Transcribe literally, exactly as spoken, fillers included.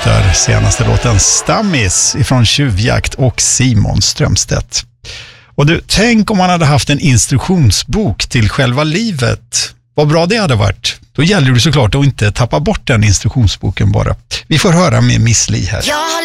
låter senaste låten Stammis ifrån Tjuvjakt och Simon Strömstedt. Och du, tänk om man hade haft en instruktionsbok till själva livet. Vad bra det hade varit. Då gäller det såklart att inte tappa bort den instruktionsboken bara. Vi får höra med Miss Li här.